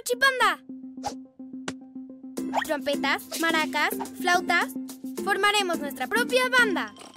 Cuchipanda. Trompetas, maracas, flautas. Formaremos nuestra propia banda.